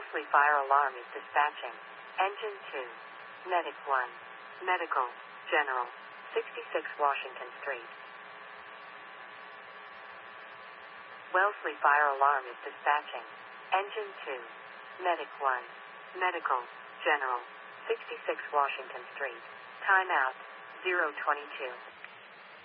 Wellesley Fire Alarm is dispatching. Engine 2. Medic 1. Medical. General. 66 Washington Street. Wellesley Fire Alarm is dispatching. Engine 2. Medic 1. Medical. General. 66 Washington Street. Timeout. 022.